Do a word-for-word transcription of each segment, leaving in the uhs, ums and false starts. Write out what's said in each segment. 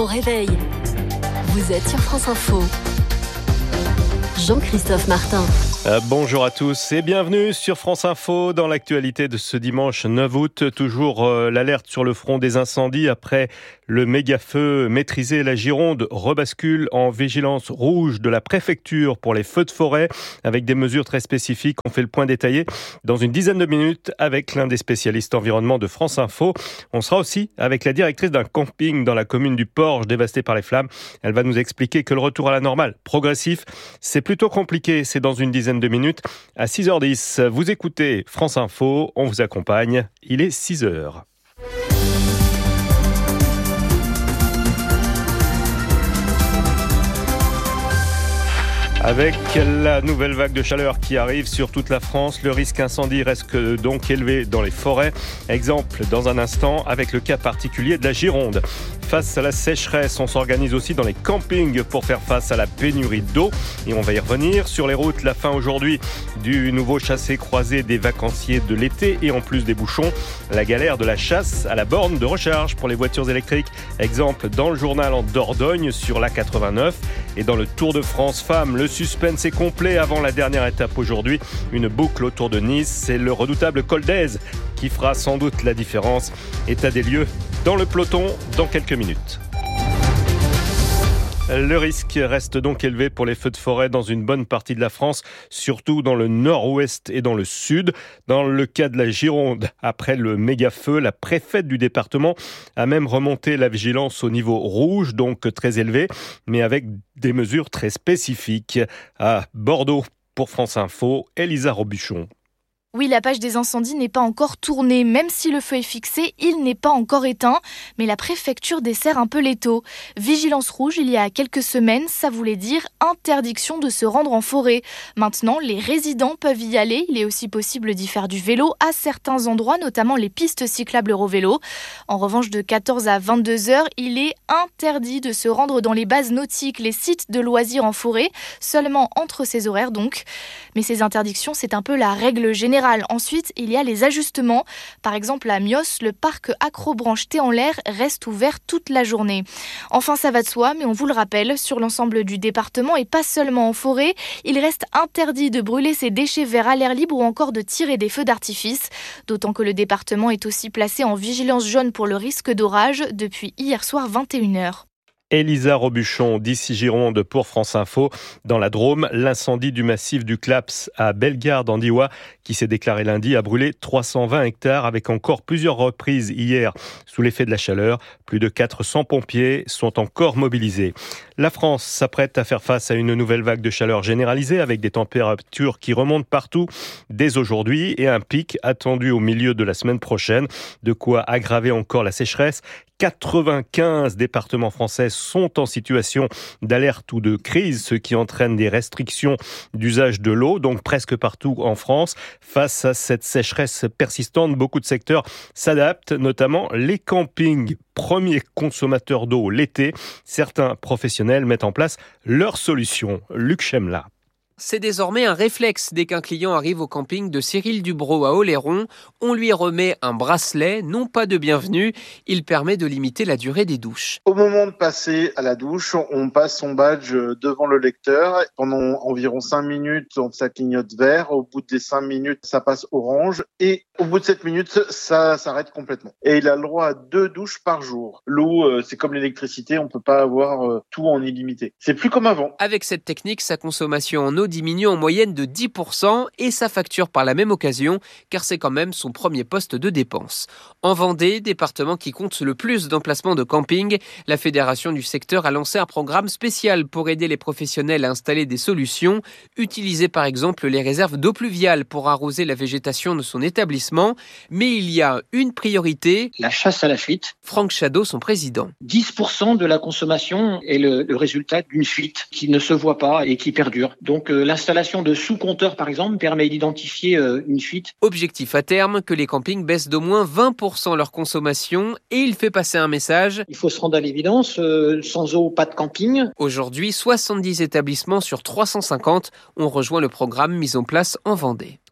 Bon réveil. Vous êtes sur France Info. Jean-Christophe Martin. Euh, bonjour à tous et bienvenue sur France Info. Dans l'actualité de ce dimanche neuf août, toujours euh, l'alerte sur le front des incendies après le méga-feu maîtrisé. La Gironde rebascule en vigilance rouge de la préfecture pour les feux de forêt avec des mesures très spécifiques. On fait le point détaillé dans une dizaine de minutes avec l'un des spécialistes environnement de France Info. On sera aussi avec la directrice d'un camping dans la commune du Porge dévastée par les flammes. Elle va nous expliquer que le retour à la normale progressif, c'est plutôt compliqué. C'est dans une dizaine de minutes à six heures dix. Vous écoutez France Info, on vous accompagne. Il est six heures. Avec la nouvelle vague de chaleur qui arrive sur toute la France, le risque incendie reste donc élevé dans les forêts. Exemple dans un instant avec le cas particulier de la Gironde. Face à la sécheresse, on s'organise aussi dans les campings pour faire face à la pénurie d'eau. Et on va y revenir. Sur les routes, la fin aujourd'hui du nouveau chassé-croisé des vacanciers de l'été et en plus des bouchons, la galère de la chasse à la borne de recharge pour les voitures électriques. Exemple dans le journal en Dordogne sur l'A quatre-vingt-neuf et dans le Tour de France Femmes. Le suspense est complet avant la dernière étape aujourd'hui. Une boucle autour de Nice. C'est le redoutable Col d'Èze qui fera sans doute la différence. État des lieux dans le peloton dans quelques minutes. Le risque reste donc élevé pour les feux de forêt dans une bonne partie de la France, surtout dans le nord-ouest et dans le sud. Dans le cas de la Gironde, après le méga-feu, la préfète du département a même remonté la vigilance au niveau rouge, donc très élevé, mais avec des mesures très spécifiques. À Bordeaux, pour France Info, Elisa Robuchon. Oui, la page des incendies n'est pas encore tournée. Même si le feu est fixé, il n'est pas encore éteint. Mais la préfecture dessert un peu l'étau. Vigilance rouge, il y a quelques semaines, ça voulait dire interdiction de se rendre en forêt. Maintenant, les résidents peuvent y aller. Il est aussi possible d'y faire du vélo à certains endroits, notamment les pistes cyclables Eurovélo. En revanche, de quatorze à vingt-deux heures, il est interdit de se rendre dans les bases nautiques, les sites de loisirs en forêt, seulement entre ces horaires donc. Mais ces interdictions, c'est un peu la règle générale. Ensuite, il y a les ajustements. Par exemple, à Mios, le parc Acrobranche Thé en l'air reste ouvert toute la journée. Enfin, ça va de soi, mais on vous le rappelle, sur l'ensemble du département et pas seulement en forêt, il reste interdit de brûler ses déchets verts à l'air libre ou encore de tirer des feux d'artifice. D'autant que le département est aussi placé en vigilance jaune pour le risque d'orage depuis hier soir vingt et une heures. Elisa Robuchon, d'ici Gironde pour France Info. Dans la Drôme, l'incendie du massif du Claps à Bellegarde en Diois, qui s'est déclaré lundi, a brûlé trois cent vingt hectares avec encore plusieurs reprises hier sous l'effet de la chaleur. Plus de quatre cents pompiers sont encore mobilisés. La France s'apprête à faire face à une nouvelle vague de chaleur généralisée avec des températures qui remontent partout dès aujourd'hui et un pic attendu au milieu de la semaine prochaine. De quoi aggraver encore la sécheresse. quatre-vingt-quinze départements français sont en situation d'alerte ou de crise, ce qui entraîne des restrictions d'usage de l'eau, donc presque partout en France. Face à cette sécheresse persistante, beaucoup de secteurs s'adaptent, notamment les campings, premiers consommateurs d'eau l'été. Certains professionnels mettent en place leurs solutions. Luc Chemla. C'est désormais un réflexe. Dès qu'un client arrive au camping de Cyril Dubrow à Oléron, on lui remet un bracelet, non pas de bienvenue. Il permet de limiter la durée des douches. Au moment de passer à la douche, on passe son badge devant le lecteur. Pendant environ cinq minutes, ça clignote vert. Au bout des cinq minutes, ça passe orange. Et au bout de sept minutes, ça s'arrête complètement. Et il a le droit à deux douches par jour. L'eau, c'est comme l'électricité, on peut pas avoir tout en illimité. C'est plus comme avant. Avec cette technique, sa consommation en eau diminue en moyenne de dix pour cent et sa facture par la même occasion, car c'est quand même son premier poste de dépense. En Vendée, département qui compte le plus d'emplacements de camping, la fédération du secteur a lancé un programme spécial pour aider les professionnels à installer des solutions, utiliser par exemple les réserves d'eau pluviale pour arroser la végétation de son établissement. Mais il y a une priorité, la chasse à la fuite. Franck Chadeau, son président. dix pour cent de la consommation est le, le résultat d'une fuite qui ne se voit pas et qui perdure. Donc euh, l'installation de sous-compteurs, par exemple, permet d'identifier euh, une fuite. Objectif à terme, que les campings baissent d'au moins vingt pour cent leur consommation, et il fait passer un message. Il faut se rendre à l'évidence, euh, sans eau, pas de camping. Aujourd'hui, soixante-dix établissements sur trois cent cinquante ont rejoint le programme mis en place en Vendée.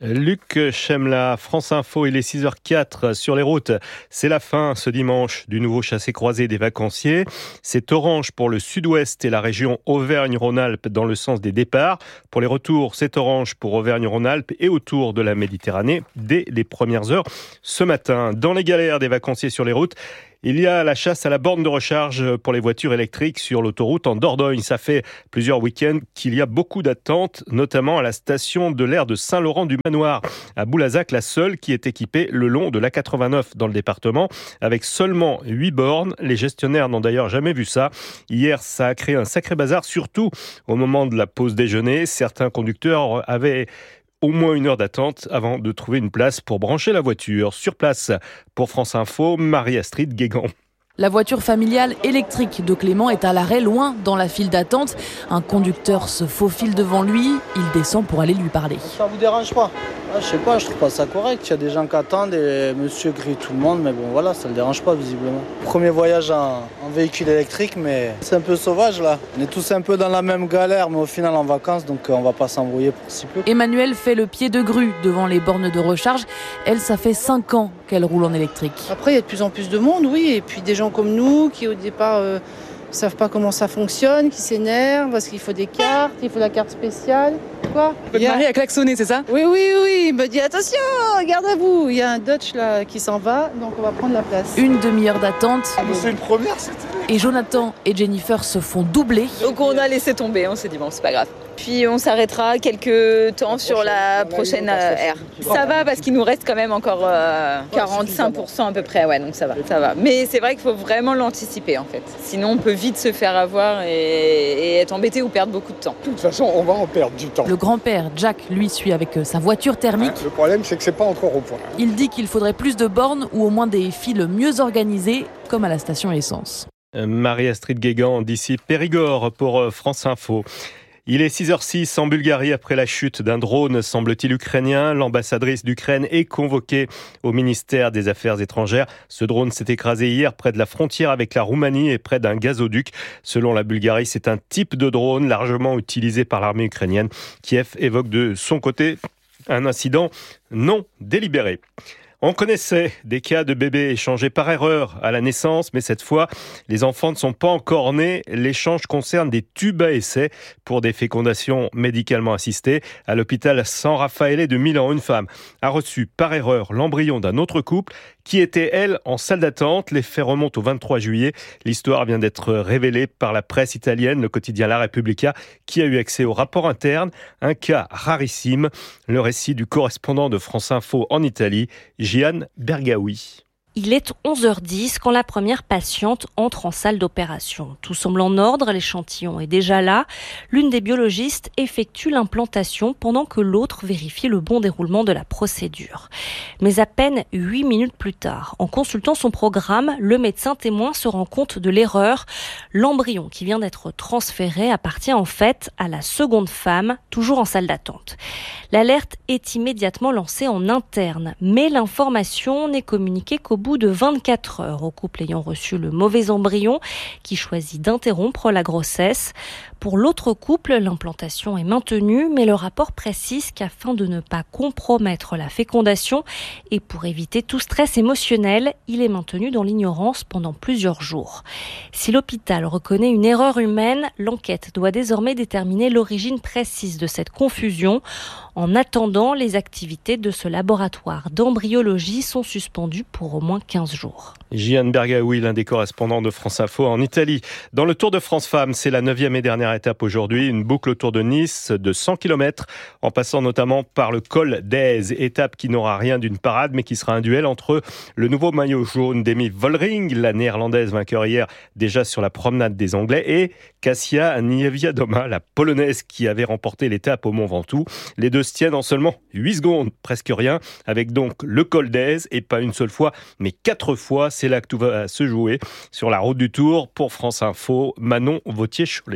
Luc Chemla, France Info, il est six heures quatre sur les routes. C'est la fin ce dimanche du nouveau chassé-croisé des vacanciers. C'est orange pour le sud-ouest et la région Auvergne-Rhône-Alpes dans le sens des départs. Pour les retours, c'est orange pour Auvergne-Rhône-Alpes et autour de la Méditerranée dès les premières heures ce matin. Dans les galères des vacanciers sur les routes, il y a la chasse à la borne de recharge pour les voitures électriques sur l'autoroute en Dordogne. Ça fait plusieurs week-ends qu'il y a beaucoup d'attentes, notamment à la station de l'aire de Saint-Laurent-du-Manoir. À Boulazac, la seule qui est équipée le long de l'A quatre-vingt-neuf dans le département, avec seulement huit bornes. Les gestionnaires n'ont d'ailleurs jamais vu ça. Hier, ça a créé un sacré bazar, surtout au moment de la pause déjeuner. Certains conducteurs avaient au moins une heure d'attente avant de trouver une place pour brancher la voiture. Sur place, pour France Info, Marie-Astrid Guégan. La voiture familiale électrique de Clément est à l'arrêt, loin dans la file d'attente. Un conducteur se faufile devant lui. Il descend pour aller lui parler. Ça vous dérange pas? Ah, je sais pas, je trouve pas ça correct. Il y a des gens qui attendent et monsieur grille tout le monde, mais bon voilà, ça le dérange pas visiblement. Premier voyage en, en véhicule électrique, mais c'est un peu sauvage là. On est tous un peu dans la même galère, mais au final en vacances, donc on va pas s'embrouiller pour si peu. Emmanuel fait le pied de grue devant les bornes de recharge. Elle, ça fait cinq ans qu'elle roule en électrique. Après, il y a de plus en plus de monde, oui, et puis des gens comme nous qui au départ euh, savent pas comment ça fonctionne, qui s'énervent parce qu'il faut des cartes, il faut la carte spéciale. Quoi? Votre mari a klaxonné, c'est ça? Oui, oui, oui, il me dit attention, garde à vous, il y a un Dodge là qui s'en va, donc on va prendre la place. Une demi-heure d'attente. Ah, mais c'est une première, c'était. Et Jonathan et Jennifer se font doubler. Donc on a laissé tomber, on s'est dit bon, c'est pas grave. Puis on s'arrêtera quelques temps sur la prochaine aire. Ça va parce qu'il nous reste quand même encore euh, quarante-cinq pour cent à peu près, ouais, donc ça va, ça va. Mais c'est vrai qu'il faut vraiment l'anticiper en fait. Sinon on peut vite se faire avoir et, et être embêté ou perdre beaucoup de temps. De toute façon, on va en perdre du temps. Le grand-père, Jack, lui, suit avec sa voiture thermique. Le problème, c'est que c'est pas encore au point. Il dit qu'il faudrait plus de bornes ou au moins des files mieux organisées, comme à la station essence. Marie-Astrid Guégan d'ici Périgord pour France Info. Il est six heures six en Bulgarie après la chute d'un drone, semble-t-il ukrainien. L'ambassadrice d'Ukraine est convoquée au ministère des Affaires étrangères. Ce drone s'est écrasé hier près de la frontière avec la Roumanie et près d'un gazoduc. Selon la Bulgarie, c'est un type de drone largement utilisé par l'armée ukrainienne. Kiev évoque de son côté un incident non délibéré. On connaissait des cas de bébés échangés par erreur à la naissance, mais cette fois, les enfants ne sont pas encore nés. L'échange concerne des tubes à essai pour des fécondations médicalement assistées. À l'hôpital San Raffaele de Milan, une femme a reçu par erreur l'embryon d'un autre couple qui était, elle, en salle d'attente. Les faits remontent au vingt-trois juillet. L'histoire vient d'être révélée par la presse italienne, le quotidien La Repubblica, qui a eu accès au rapport interne. Un cas rarissime. Le récit du correspondant de France Info en Italie, Gian Bergaoui. Il est onze heures dix quand la première patiente entre en salle d'opération. Tout semble en ordre, l'échantillon est déjà là. L'une des biologistes effectue l'implantation pendant que l'autre vérifie le bon déroulement de la procédure. Mais à peine huit minutes plus tard, en consultant son programme, le médecin témoin se rend compte de l'erreur. L'embryon qui vient d'être transféré appartient en fait à la seconde femme, toujours en salle d'attente. L'alerte est immédiatement lancée en interne, mais l'information n'est communiquée qu'au bout de vingt-quatre heures au couple ayant reçu le mauvais embryon qui choisit d'interrompre la grossesse. Pour l'autre couple, l'implantation est maintenue, mais le rapport précise qu'afin de ne pas compromettre la fécondation et pour éviter tout stress émotionnel, il est maintenu dans l'ignorance pendant plusieurs jours. Si l'hôpital reconnaît une erreur humaine, l'enquête doit désormais déterminer l'origine précise de cette confusion. En attendant, les activités de ce laboratoire d'embryologie sont suspendues pour au moins quinze jours. Gian Bergaoui, l'un des correspondants de France Info en Italie. Dans le Tour de France Femmes, c'est la neuvième et dernière étape aujourd'hui. Une boucle autour de Nice de cent kilomètres, en passant notamment par le col d'Aise. Étape qui n'aura rien d'une parade, mais qui sera un duel entre le nouveau maillot jaune d'Emmy Vollering, la néerlandaise vainqueur hier déjà sur la promenade des Anglais, et Kasia Niewiadoma, la polonaise qui avait remporté l'étape au Mont Ventoux. Les deux se tiennent en seulement huit secondes, presque rien, avec donc le col d'Aise, et pas une seule fois, mais quatre fois. C'est là que tout va se jouer sur la route du Tour. Pour France Info, Manon Vautier-Cholet.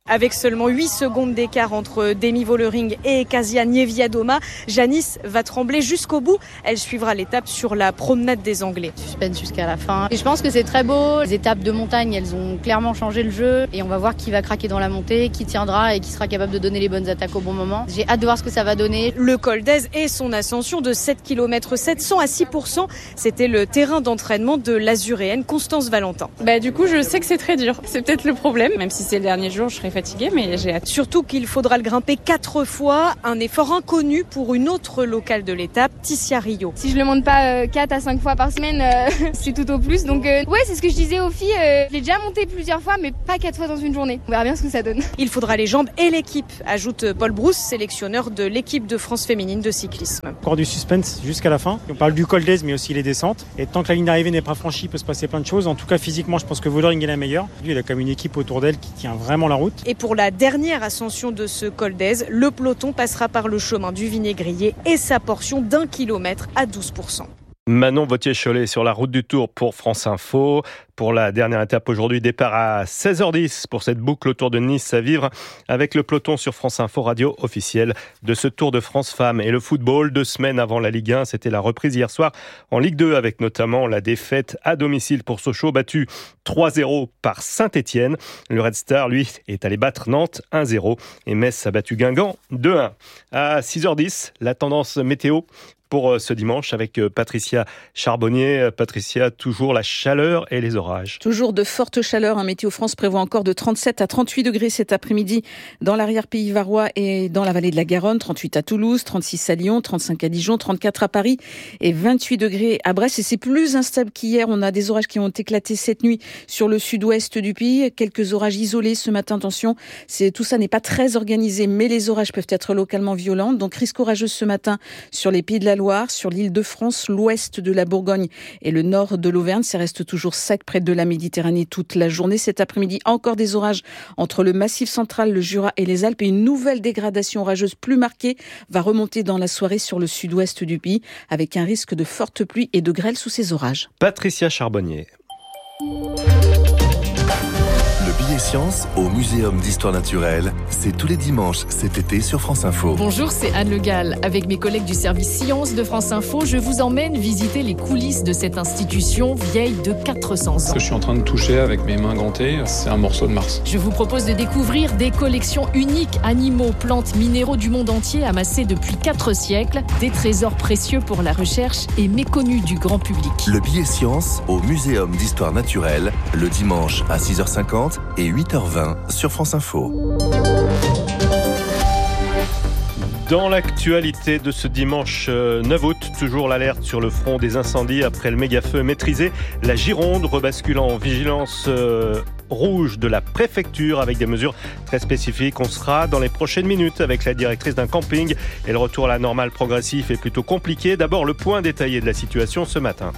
Avec seulement huit secondes d'écart entre Demi Vollering et Kasia Niewiadoma, Janice va trembler jusqu'au bout. Elle suivra l'étape sur la promenade des Anglais. Suspense jusqu'à la fin. Et je pense que c'est très beau. Les étapes de montagne, elles ont clairement changé le jeu. Et on va voir qui va craquer dans la montée, qui tiendra et qui sera capable de donner les bonnes attaques au bon moment. J'ai hâte de voir ce que ça va donner. Le col d'Aise et son ascension de sept kilomètres sept cents à six pour cent, c'était le terrain d'entraînement de l'azuréenne Constance Valentin. Bah, du coup, je sais que c'est très dur. C'est peut-être le problème. Même si c'est le dernier jour, je serai fatiguée, mais j'ai hâte. Surtout qu'il faudra le grimper quatre fois, un effort inconnu pour une autre locale de l'étape, Ticia Rio. Si je le monte pas euh, quatre à cinq fois par semaine, euh, c'est tout au plus. Donc euh, ouais, c'est ce que je disais aux filles, euh, je l'ai déjà monté plusieurs fois, mais pas quatre fois dans une journée. On verra bien ce que ça donne. Il faudra les jambes et l'équipe, ajoute Paul Brousse, sélectionneur de l'équipe de France féminine de cyclisme. Encore du suspense jusqu'à la fin. On parle du col d'Aise, mais aussi les descentes. Et tant que la ligne d'arrivée n'est pas franchie, il peut se passer plein de choses. En tout cas, physiquement, je pense que Vollering est la meilleure. Lui, il a comme une équipe autour d'elle qui tient vraiment la route. Et pour la dernière ascension de ce col d'Aise, le peloton passera par le chemin du Vinaigrier et sa portion d'un kilomètre à douze pour cent. Manon Vauthier-Cholet sur la route du Tour pour France Info. Pour la dernière étape aujourd'hui, départ à seize heures dix pour cette boucle autour de Nice à vivre avec le peloton sur France Info, radio officielle de ce Tour de France Femmes. Et le football, deux semaines avant la Ligue un, c'était la reprise hier soir en Ligue deux avec notamment la défaite à domicile pour Sochaux, battu trois zéro par Saint-Etienne. Le Red Star, lui, est allé battre Nantes un zéro et Metz a battu Guingamp deux un. À six heures dix, la tendance météo pour ce dimanche avec Patricia Charbonnier. Patricia, toujours la chaleur et les orages. Toujours de fortes chaleurs. Un Météo France prévoit encore de trente-sept à trente-huit degrés cet après-midi dans l'arrière-pays varois et dans la vallée de la Garonne. trente-huit à Toulouse, trente-six à Lyon, trente-cinq à Dijon, trente-quatre à Paris et vingt-huit degrés à Brest. Et c'est plus instable qu'hier. On a des orages qui ont éclaté cette nuit sur le sud-ouest du pays. Quelques orages isolés ce matin. Attention, c'est, tout ça n'est pas très organisé, mais les orages peuvent être localement violents. Donc risque orageux ce matin sur les pays de la Loire, sur l'île de France, l'ouest de la Bourgogne et le nord de l'Auvergne. Ça reste toujours sec près de la Méditerranée toute la journée. Cet après-midi, encore des orages entre le Massif central, le Jura et les Alpes. Et une nouvelle dégradation orageuse plus marquée va remonter dans la soirée sur le sud-ouest du pays avec un risque de fortes pluies et de grêle sous ces orages. Patricia Charbonnier. Le billet science au Muséum d'Histoire Naturelle, c'est tous les dimanches cet été sur France Info. Bonjour, c'est Anne Le Gall. Avec mes collègues du service Science de France Info, je vous emmène visiter les coulisses de cette institution vieille de quatre cents ans. Ce que je suis en train de toucher avec mes mains gantées, c'est un morceau de Mars. Je vous propose de découvrir des collections uniques, animaux, plantes, minéraux du monde entier amassés depuis quatre siècles, des trésors précieux pour la recherche et méconnus du grand public. Le billet science au Muséum d'Histoire Naturelle, le dimanche à six heures cinquante et huit heures vingt sur France Info. Dans l'actualité de ce dimanche neuf août, toujours l'alerte sur le front des incendies après le méga-feu maîtrisé. La Gironde rebasculant en vigilance euh, rouge de la préfecture avec des mesures très spécifiques. On sera dans les prochaines minutes avec la directrice d'un camping et le retour à la normale progressif est plutôt compliqué. D'abord, le point détaillé de la situation ce matin.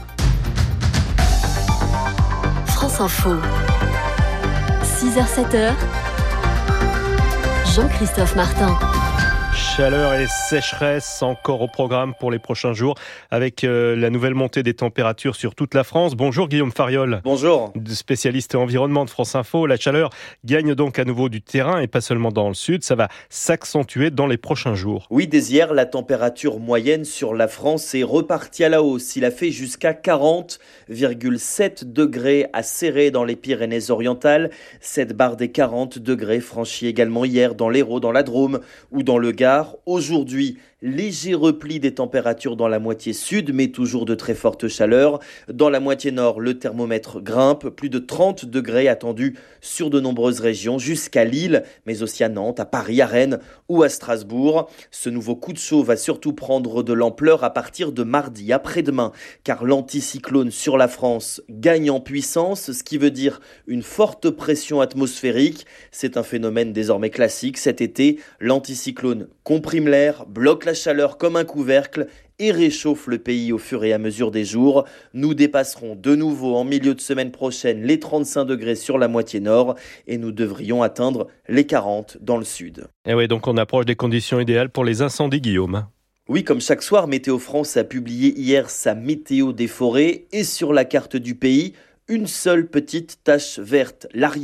France Info. six heures sept heures. Jean-Christophe Martin. Chaleur et sécheresse encore au programme pour les prochains jours avec euh, la nouvelle montée des températures sur toute la France. Bonjour Guillaume Fariol. Bonjour. Spécialiste environnement de France Info. La chaleur gagne donc à nouveau du terrain et pas seulement dans le sud. Ça va s'accentuer dans les prochains jours. Oui, dès hier, la température moyenne sur la France est repartie à la hausse. Il a fait jusqu'à quarante virgule sept degrés à Céret dans les Pyrénées-Orientales. Cette barre des quarante degrés franchie également hier dans l'Hérault, dans la Drôme ou dans le Gard. Aujourd'hui, léger repli des températures dans la moitié sud, mais toujours de très forte chaleur. Dans la moitié nord, le thermomètre grimpe, plus de trente degrés attendus sur de nombreuses régions, jusqu'à Lille, mais aussi à Nantes, à Paris, à Rennes ou à Strasbourg. Ce nouveau coup de chaud va surtout prendre de l'ampleur à partir de mardi, après-demain, car l'anticyclone sur la France gagne en puissance, ce qui veut dire une forte pression atmosphérique. C'est un phénomène désormais classique. Cet été, l'anticyclone comprime l'air, bloque la chaleur comme un couvercle et réchauffe le pays au fur et à mesure des jours. Nous dépasserons de nouveau en milieu de semaine prochaine les trente-cinq degrés sur la moitié nord et nous devrions atteindre les quarante dans le sud. Et oui, donc on approche des conditions idéales pour les incendies, Guillaume. Oui, comme chaque soir, Météo France a publié hier sa météo des forêts et sur la carte du pays, une seule petite tache verte, l'Ariège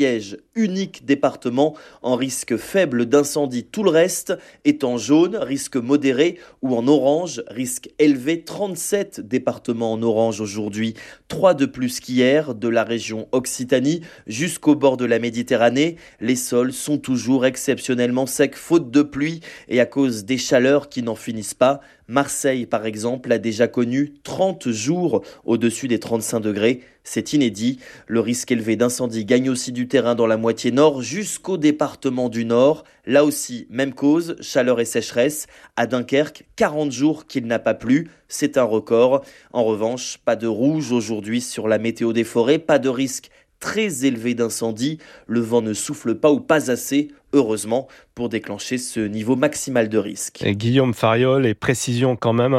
unique département en risque faible d'incendie. Tout le reste est en jaune, risque modéré, ou en orange, risque élevé. trente-sept départements en orange aujourd'hui, trois de plus qu'hier, de la région Occitanie jusqu'au bord de la Méditerranée. Les sols sont toujours exceptionnellement secs faute de pluie et à cause des chaleurs qui n'en finissent pas. Marseille, par exemple, a déjà connu trente jours au-dessus des trente-cinq degrés. C'est inédit. Le risque élevé d'incendie gagne aussi du terrain dans la moitié nord jusqu'au département du Nord. Là aussi, même cause, chaleur et sécheresse. À Dunkerque, quarante jours qu'il n'a pas plu. C'est un record. En revanche, pas de rouge aujourd'hui sur la météo des forêts, pas de risque très élevé d'incendie. Le vent ne souffle pas ou pas assez, heureusement, pour déclencher ce niveau maximal de risque. Et Guillaume Fariol, et précision quand même,